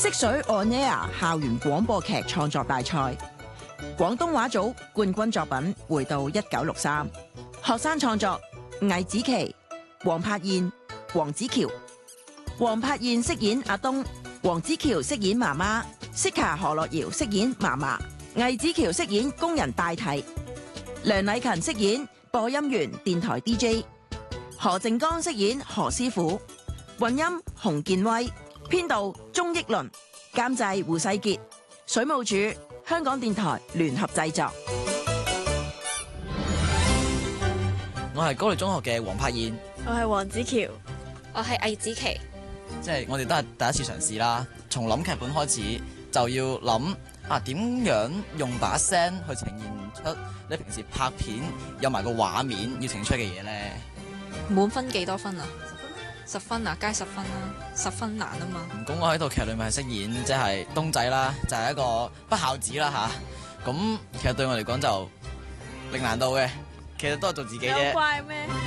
色水 On Air 校園廣播劇創作大賽，廣東話組冠軍作品回到1963，學生創作魏子琪、黃柏燕、黃子喬。黃柏燕飾演阿東，黃子喬飾演媽媽，Sika何樂瑤飾演嫲嫲，魏子喬飾演工人大體，梁禮勤飾演播音員電台 DJ， 何靜江飾演何師傅，混音洪建威，編導鍾益倫，監製胡世傑，水務署香港電台聯合製作。 我係高黎中學嘅黃柏燕， 我係黃子喬， 我係魏子琪。 即係我哋都係第一次嘗試啦。從諗劇本開始就要諗點樣用把聲去呈現出你平時拍片有埋個畫面要呈出嘅嘢咧。 滿分幾多分啊？10分啊，梗係10分啦，10分難啊嘛。 咁我喺套劇裏面係飾演即係東仔啦，就係一個不孝子啦吓。咁其實對我嚟講就零難度嘅，其實都係做自己啫。 有怪咩？